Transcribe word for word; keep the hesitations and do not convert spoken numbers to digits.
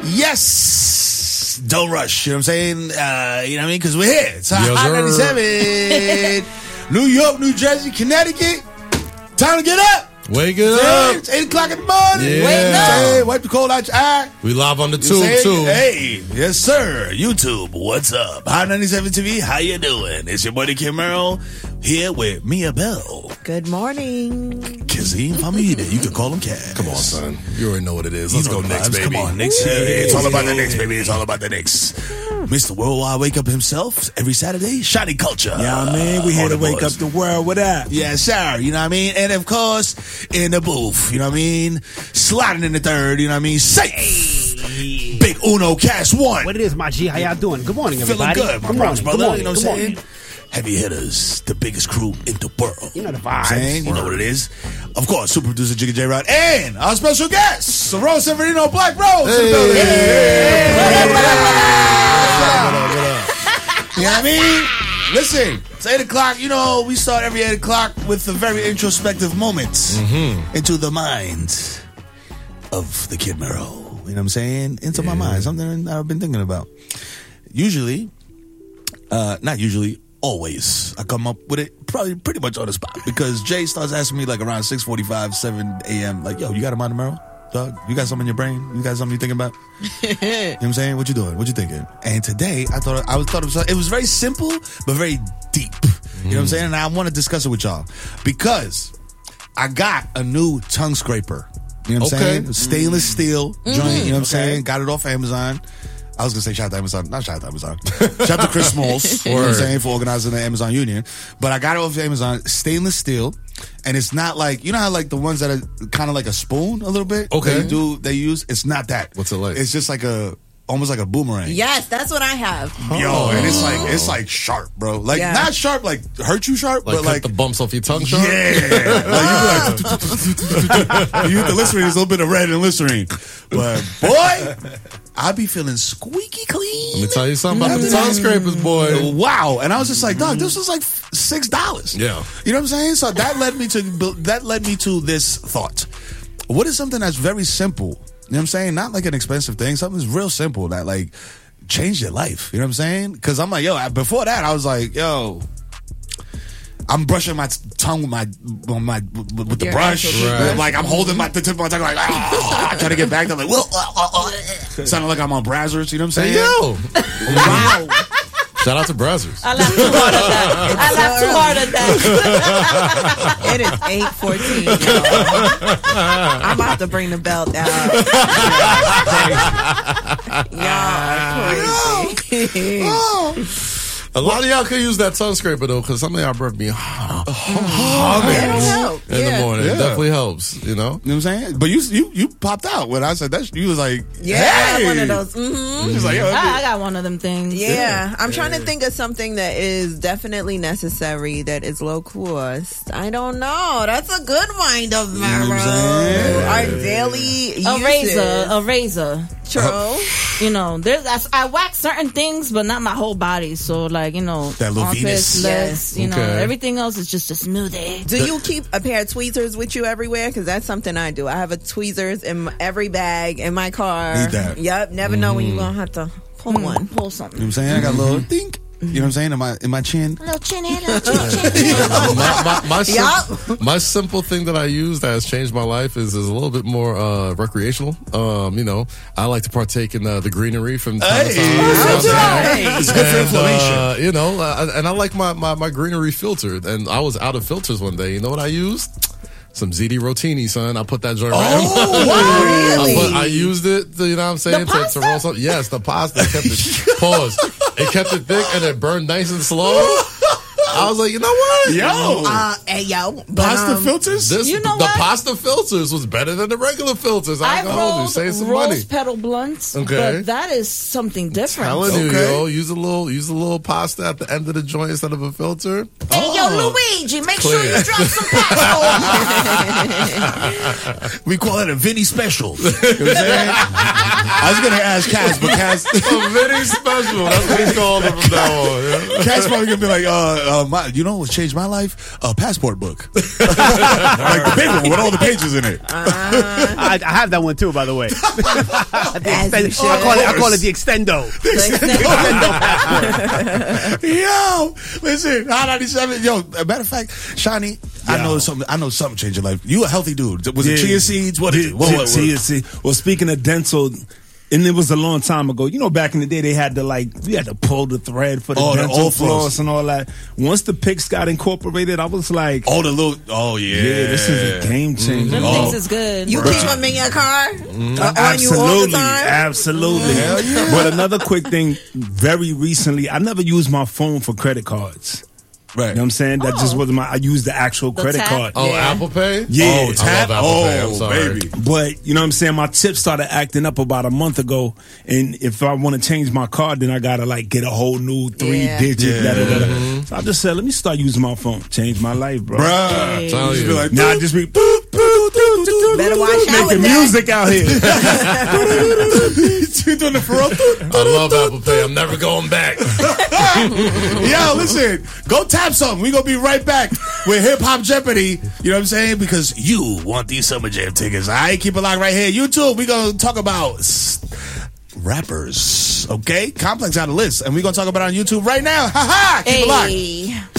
Yes. Don't rush. You know what I'm saying? Uh, you know what I mean? Because we're here. It's Yes, Hot sir. ninety-seven. New York, New Jersey, Connecticut. Time to get up. Wake it up. It's eight o'clock in the morning. Yeah. Wake up. Hey, wipe the cold out your eye. We live on the You tube, say it? too. Hey, yes, sir. YouTube, what's up? Hot ninety-seven T V, how you doing? It's your buddy Kim Merrill here with Mia Bell. Good morning. Kizzy Famida. You can call him Kaz. Come on, son. You already know what it is. Let's You know go the Knicks, vibes. baby. Come on, Knicks. Yeah, it's all about the Knicks, baby. It's all about the Knicks. Mister Worldwide Wake Up himself every Saturday. Shiny Culture. Yeah, man, we here All to the wake boys. up the world. What up? Yes, sir. You know what I mean? And of course, in the booth, you know what I mean? Sliding in the third, you know what I mean? Safe. Big Uno Cash One. What it is, my G? How y'all doing? Good morning, Feeling everybody. good, my good bros, morning, brother. Good morning, you know what good I'm saying? morning. Heavy hitters, the biggest crew in the world. You know the You know what I'm vibes. saying? You know what it is. Of course, super producer Jigga J Rod and our special guest, Rose Severino, Black Rose. in the building. You know what I mean? Listen, it's eight o'clock. You know, we start every eight o'clock with a very introspective moment Mm-hmm. into the mind of the Kid Merrill. You know what I'm saying? Into my mind. Something I've been thinking about. Usually, uh, not usually, always, I come up with it probably pretty much on the spot because Jay starts asking me like around six forty-five, seven a.m. like, yo, you got a mind tomorrow? Dog, you got something in your brain? You got something you thinking about? You know what I'm saying? What you doing? What you thinking? And today, I thought I was thought it was, it was very simple, but very deep. You know what I'm saying? And I want to discuss it with y'all because I got a new tongue scraper. You know what I'm Okay. saying? Stainless steel joint. You know what I'm saying? Got it off Amazon. I was gonna say shout out to Amazon, not shout out to Amazon. Shout out to Chris Smalls, you know what I'm Word. saying, for organizing the Amazon Union. But I got it off Amazon, stainless steel, and it's not like, you know how like the ones that are kind of like a spoon a little bit. Okay. They do they use. It's not that. What's it like? It's just like a almost like a boomerang. Yes, that's what I have. Yo, and it's like it's like sharp, bro. Like Yeah. not sharp, like hurt you sharp, Like, but cut like the bumps off your tongue, Sean? yeah, like you be like, you hit the Listerine, there's a little bit of red in Listerine, but boy, I be feeling squeaky clean. Let me tell you something about the tongue scrapers, boy. Wow, and I was just like, dog, this was like six dollars. Yeah. You know what I'm saying? So that led me to that led me to this thought. What is something that's very simple? You know what I'm saying? Not like an expensive thing. Something that's real simple that like changed your life. You know what I'm saying? Because I'm like, yo, before that, I was like, yo, I'm brushing my t- tongue with my with my with, with the Your brush. actual Right. Like I'm holding my the tip of my tongue, like ah, trying to get back. I'm like, well, uh, uh, uh, sounding like I'm on Brazzers. You know what I'm Hey, saying? yo. Wow. Shout out to Brazzers. I laughed too hard at that. I laughed too hard at that. It is eight fourteen, y'all. I'm about to bring the belt down. Y'all crazy. A lot of y'all could use that tongue scraper, though, because some of y'all breath be hard That'll help. in Yeah. the morning. Yeah. It definitely helps, you know? You know what I'm saying? But you you you popped out when I said that. You was like, Yeah, hey. one of those. Mm-hmm. She's like, yo, I, I got one of them things. Yeah, I'm trying to think of something that is definitely necessary that is low cost. I don't know. That's a good wind of know what I'm marrow. saying? Our daily A uses. razor, a razor. True. You know, there's I, I wax certain things, but not my whole body. So, like, you know, That little armpits, Venus. legs, Yes. you know, Okay. everything else is just a smoothie. Do you keep a pair of tweezers with you everywhere? Because that's something I do. I have a tweezers in my, every bag in my car. Need that. Yep. Never know when you're gonna have to pull Mm, one. pull You something. know what I'm saying? I got a little think. You know what I'm saying? In my in my chin. A little chin in, a little chin, chin, chin. my, my, my, sim- Yup. my simple thing that I use that has changed my life is, is a little bit more uh, recreational. Um, you know, I like to partake in uh, the greenery from time to time. Hey, You know what I'm saying? hey, it's good for And, inflammation. uh, you know, uh, and I like my, my, my greenery filtered. And I was out of filters one day. You know what I used? Some Z D Rotini, son. I put that joint right in my- Oh, Really? I, put, I used it, to, you know what I'm saying, The to, pasta? to roll something. Yes, the pasta. It kept it, pause. It kept it thick and it burned nice and slow. I was like, you know what? yo, Uh, hey, yo. But, pasta um, filters. This, You know the what? pasta filters was better than the regular filters. I I ain't gonna hold you. rolled Save some rose money. petal blunts, Okay. but that is something different. Telling you, Okay. yo, use a little, use a little pasta at the end of the joint instead of a filter. Hey, yo, Luigi, make sure Clear. you drop some pesto. We call it a Vinny special. You know what I'm saying? I was gonna ask Cass, but Cass, A very special. That's what we call it from now on. Yeah? Cass probably gonna be like, uh, Uh, my, you know what changed my life? A passport book, like the big one with all the pages in it. Uh, I, I have that one too, by the way. The As you extend- oh, I call it. I call it the extendo. Yo, listen, Hot ninety-seven. Yo, a matter of fact, Shawnee, I Yo. know something. I know something changed your life. You a healthy dude. Was it Yeah. chia seeds? What is it? What, what, what? Chia seeds. Well, speaking of dental, and it was a long time ago. You know, back in the day, they had to like you had to pull the thread for the Oh, the dental old floss floss. and all that. Once the picks got incorporated, I was like, Oh, the little. Oh yeah. yeah, this is a game changer. Them Oh. things is good. you keep them in your car? Uh, Uh, on you all the absolutely, time? absolutely. Hell yeah. But another quick thing, very recently, I never used my phone for credit cards. Right. You know what I'm saying? That just Oh. wasn't my. I used the actual The credit tap? card. Oh, Yeah. Apple Pay? Yeah. Oh, Tap. I love Apple Oh, Pay. I'm sorry. baby. But you know what I'm saying? My tip started acting up about a month ago, and if I want to change my card, then I gotta like get a whole new three Yeah. digit. Yeah. Da, da, da, da. So I just said, let me start using my phone. Change my life, bro. Bruh. Tell Just you. be like, Now I just be boop, boop, boop, boop, boop, Better watch out making with that. music out here. you doing the Pharrell? I love Apple Pay. I'm never going back. Yo, listen, go tap something. We gonna be right back with Hip Hop Jeopardy. You know what I'm saying? Because you want these Summer Jam tickets. All right, keep it locked right here. YouTube, we gonna talk about s- rappers. Okay, Complex got a list, and we gonna talk about it on YouTube right now. Ha ha! Keep it locked. Hey.